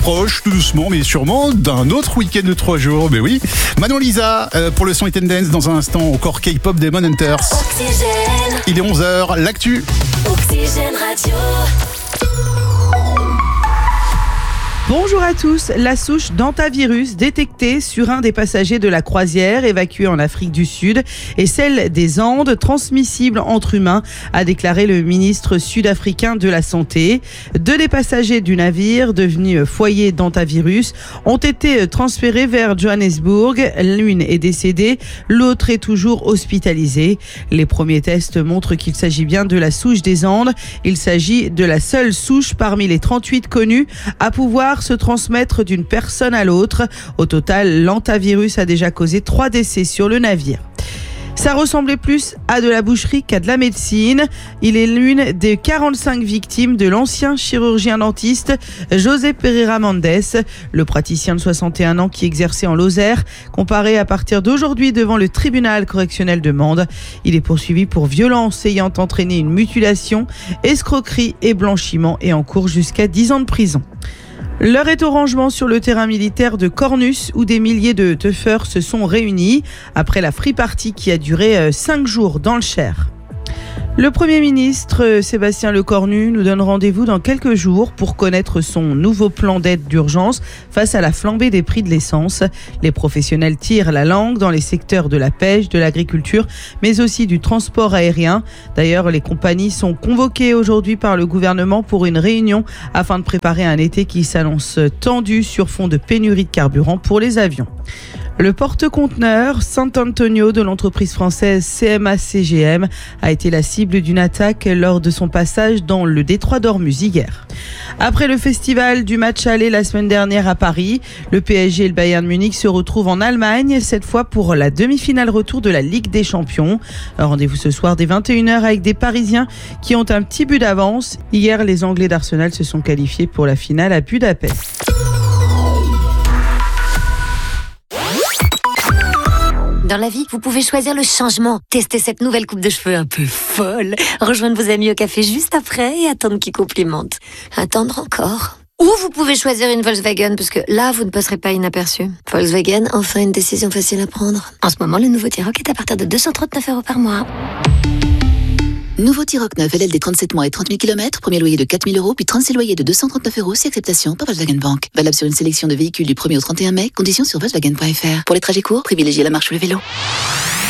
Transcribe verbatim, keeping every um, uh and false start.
s'approche tout doucement mais sûrement d'un autre week-end de trois jours. Mais oui, Manon Lisa euh, pour le son It and Dance dans un instant, encore K-pop Demon Hunters. Oxygène. Il est onze heures, l'actu. Oxygène Radio. Bonjour à tous. La souche d'hantavirus détectée sur un des passagers de la croisière évacuée en Afrique du Sud est celle des Andes, transmissible entre humains, a déclaré le ministre sud-africain de la Santé. Deux des passagers du navire, devenu foyer d'hantavirus, ont été transférés vers Johannesburg. L'une est décédée, l'autre est toujours hospitalisée. Les premiers tests montrent qu'il s'agit bien de la souche des Andes. Il s'agit de la seule souche parmi les trente-huit connues à pouvoir se transmettre d'une personne à l'autre. Au total, l'hantavirus a déjà causé trois décès sur le navire. Ça ressemblait plus à de la boucherie qu'à de la médecine. Il est l'une des quarante-cinq victimes de l'ancien chirurgien dentiste José Pereira Mendes, le praticien de soixante et un ans qui exerçait en Lozère, comparé à partir d'aujourd'hui devant le tribunal correctionnel de Mende. Il est poursuivi pour violence ayant entraîné une mutilation, escroquerie et blanchiment et en cours jusqu'à dix ans de prison. L'heure est au rangement sur le terrain militaire de Cornus où des milliers de teufeurs se sont réunis après la free party qui a duré cinq jours dans le Cher. Le Premier ministre Sébastien Lecornu nous donne rendez-vous dans quelques jours pour connaître son nouveau plan d'aide d'urgence face à la flambée des prix de l'essence. Les professionnels tirent la langue dans les secteurs de la pêche, de l'agriculture, mais aussi du transport aérien. D'ailleurs, les compagnies sont convoquées aujourd'hui par le gouvernement pour une réunion afin de préparer un été qui s'annonce tendu sur fond de pénurie de carburant pour les avions. Le porte-conteneur Sant'Antonio de l'entreprise française C M A C G M a été la cible d'une attaque lors de son passage dans le détroit d'Ormuz hier. Après le festival du match aller la semaine dernière à Paris, le P S G et le Bayern Munich se retrouvent en Allemagne, cette fois pour la demi-finale retour de la Ligue des Champions. Rendez-vous ce soir dès vingt et une heures avec des Parisiens qui ont un petit but d'avance. Hier, les Anglais d'Arsenal se sont qualifiés pour la finale à Budapest. Dans la vie, vous pouvez choisir le changement. Tester cette nouvelle coupe de cheveux un peu folle. Rejoindre vos amis au café juste après et attendre qu'ils complimentent. Attendre encore. Ou vous pouvez choisir une Volkswagen, parce que là, vous ne passerez pas inaperçu. Volkswagen, enfin une décision facile à prendre. En ce moment, le nouveau T-Roc est à partir de deux cent trente-neuf euros par mois. Nouveau T-Roc neuf L L D trente-sept mois et trente mille kilomètres, premier loyer de quatre mille euros, puis trente-six loyers de deux cent trente-neuf euros, si acceptation par Volkswagen Bank. Valable sur une sélection de véhicules du premier au trente et un mai, conditions sur Volkswagen point F R. Pour les trajets courts, privilégiez la marche ou le vélo.